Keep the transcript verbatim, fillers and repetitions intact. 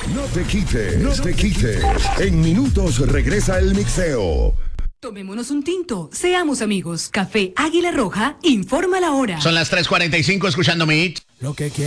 No te quites, no te quites. En minutos regresa el mixeo. Tomémonos un tinto, seamos amigos. Café Águila Roja, informa la hora. Son las tres cuarenta y cinco escuchando Meet. Lo que quiero.